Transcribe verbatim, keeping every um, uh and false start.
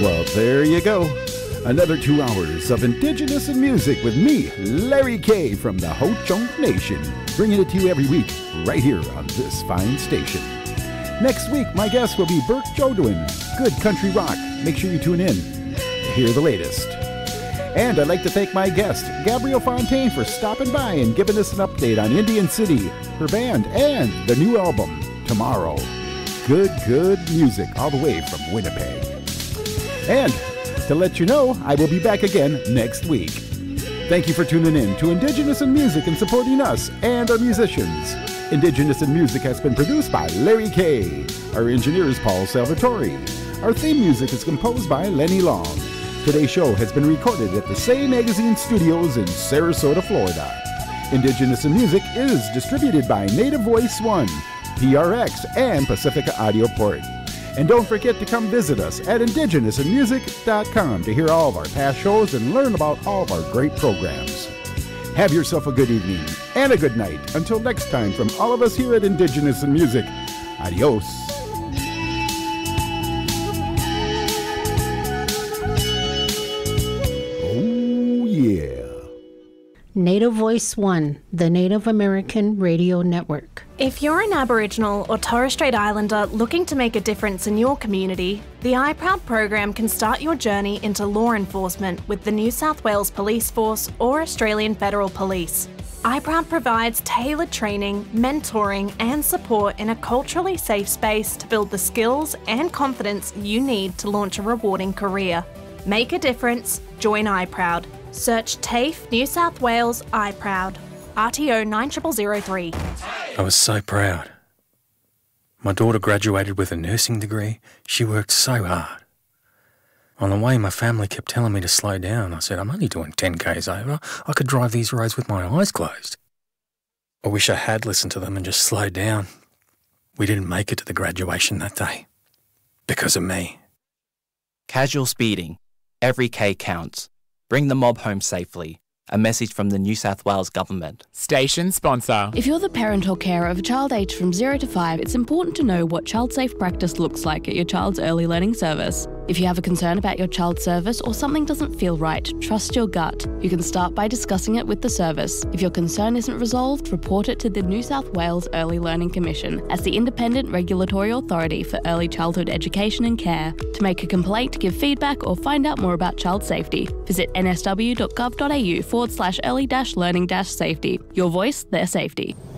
Well, there you go. Another two hours of Indigenous in Music with me, Larry K. from the Ho-Chunk Nation, bringing it to you every week right here on this fine station. Next week, my guest will be Burke Jodoin, Good Country Rock. Make sure you tune in to hear the latest. And I'd like to thank my guest, Gabrielle Fontaine, for stopping by and giving us an update on Indian City, her band, and the new album, Tomorrow. Good, good music all the way from Winnipeg. And to let you know, I will be back again next week. Thank you for tuning in to Indigenous in Music and supporting us and our musicians. Indigenous in Music has been produced by Larry K. Our engineer is Paul Salvatore. Our theme music is composed by Lenny Long. Today's show has been recorded at the Say Magazine Studios in Sarasota, Florida. Indigenous in Music is distributed by Native Voice One, P R X, and Pacifica Audio Port. And don't forget to come visit us at indigenous in music dot com to hear all of our past shows and learn about all of our great programs. Have yourself a good evening and a good night. Until next time, from all of us here at Indigenous in Music, adios. Oh, yeah. Native Voice One, the Native American Radio Network. If you're an Aboriginal or Torres Strait Islander looking to make a difference in your community, the iProud program can start your journey into law enforcement with the New South Wales Police Force or Australian Federal Police. iProud provides tailored training, mentoring and support in a culturally safe space to build the skills and confidence you need to launch a rewarding career. Make a difference, join iProud. Search TAFE New South Wales iProud. R T O nine zero zero zero three. I was so proud. My daughter graduated with a nursing degree. She worked so hard. On the way, my family kept telling me to slow down. I said, I'm only doing ten kays over. I could drive these roads with my eyes closed. I wish I had listened to them and just slowed down. We didn't make it to the graduation that day. Because of me. Casual speeding. Every K counts. Bring the mob home safely. A message from the New South Wales Government. Station sponsor. If you're the parent or carer of a child aged from zero to five, it's important to know what child safe practice looks like at your child's early learning service. If you have a concern about your child's service or something doesn't feel right, trust your gut. You can start by discussing it with the service. If your concern isn't resolved, report it to the New South Wales Early Learning Commission as the independent regulatory authority for early childhood education and care. To make a complaint, give feedback or find out more about child safety, visit n s w dot gov dot a u forward slash early dash learning dash safety. Your voice, their safety.